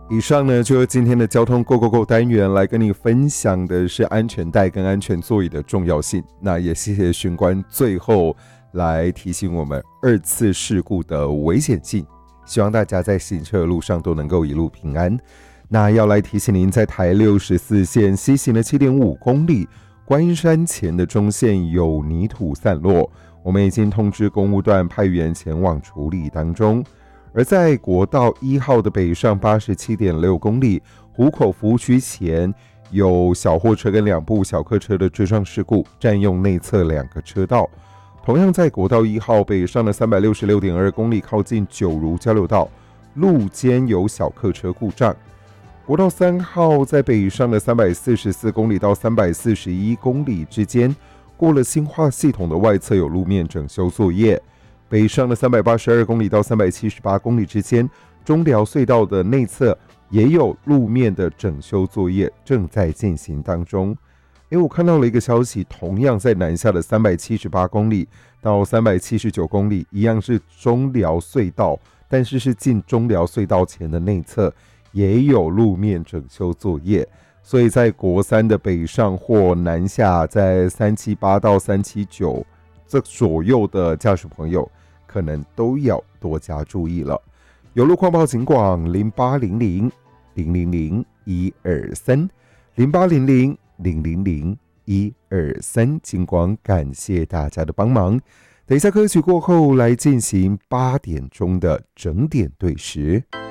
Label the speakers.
Speaker 1: 以上呢就是今天的交通 Go Go Go 单元，来跟你分享的是安全带跟安全座椅的重要性。那也谢谢巡官最后来提醒我们二次事故的危险性，希望大家在行车的路上都能够一路平安。那要来提醒您，在台64线西行的 7.5 公里，观音山前的中线有泥土散落，我们已经通知公务段派员前往处理当中。而在国道1号的北上 87.6 公里，湖口服务区前有小货车跟2部小客车的追撞事故，占用内侧2个车道。同样在国道1号北上的 366.2 公里，靠近九如交流道，路肩有小客车故障。国道3号在北上的344公里到341公里之间，过了新化系统的外侧有路面整修作业。北上的382公里到378公里之间，中寮隧道的内侧也有路面的整修作业正在进行当中。我看到了一个消息，同样在南下的378公里到379公里，一样是中寮隧道，但是是进中寮隧道前的内侧也有路面整修作业。所以在国3的北上或南下，在378到379这左右的驾驶朋友可能都要多加注意了。有路况报警广0800-000-123 0800-000-123，警广感谢大家的帮忙。等一下歌曲过后来进行8点钟的整点对时。